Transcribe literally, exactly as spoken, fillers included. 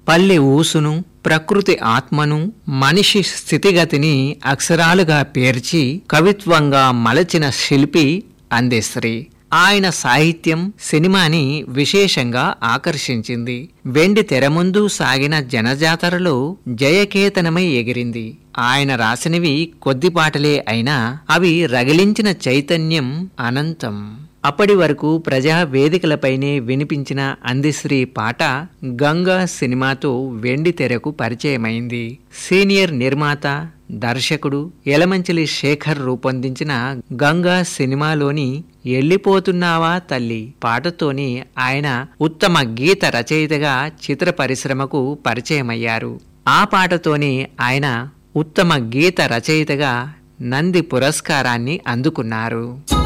పల్లె ఊసును, ప్రకృతి ఆత్మను, మనిషి స్థితిగతిని అక్షరాలుగా పేర్చి కవిత్వంగా మలచిన శిల్పి అందెశ్రీ. ఆయన సాహిత్యం సినిమాని విశేషంగా ఆకర్షించింది. వెండి తెర ముందు సాగిన జనజాతరలో జయకేతనమై ఎగిరింది. ఆయన రాసినవి కొద్ది పాటలే అయినా అవి రగిలించిన చైతన్యం అనంతం. అప్పటి వరకు ప్రజా వేదికలపైనే వినిపించిన అందెశ్రీ పాట గంగా సినిమాతో వెండి తెరకు పరిచయమైంది. సీనియర్ నిర్మాత, దర్శకుడు యలమంచిలి శేఖర్ రూపొందించిన గంగా సినిమాలోని ఎల్లిపోతున్నావా తల్లి పాటతోని ఆయన ఉత్తమ గీత రచయితగా చిత్ర పరిశ్రమకు పరిచయమయ్యారు. ఆ పాటతోనే ఆయన ఉత్తమ గీత రచయితగా నంది పురస్కారాన్ని అందుకున్నారు.